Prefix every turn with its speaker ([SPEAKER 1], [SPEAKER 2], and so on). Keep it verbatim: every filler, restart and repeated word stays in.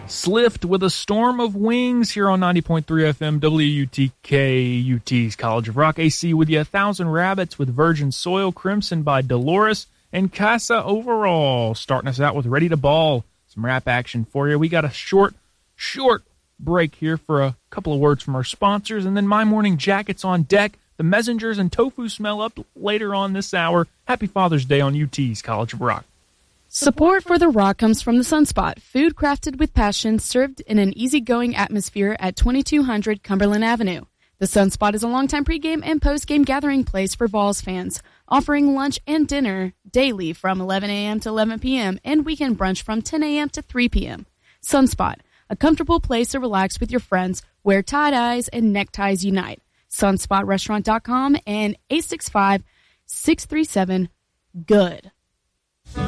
[SPEAKER 1] Slift with a storm of wings here on ninety point three F M W U T K, U T's College of Rock. A C with you, A Thousand Rabbits with Virgin Soil, Crimson by Dolores, and Casa Overall starting us out with Ready to Ball. Some rap action for you. We got a short, short break here for a couple of words from our sponsors, and then My Morning Jacket's on deck. The Messengers and Tofu Smell up later on this hour. Happy Father's Day on U T's College of Rock.
[SPEAKER 2] Support for The Rock comes from The Sunspot, food crafted with passion, served in an easygoing atmosphere at twenty-two hundred Cumberland Avenue. The Sunspot is a longtime pregame and postgame gathering place for Vols fans, offering lunch and dinner daily from eleven a.m. to eleven p.m. and weekend brunch from ten a.m. to three p.m. Sunspot, a comfortable place to relax with your friends where tie-dyes and neckties unite. sunspot restaurant dot com and eight six five, six three seven, GOOD.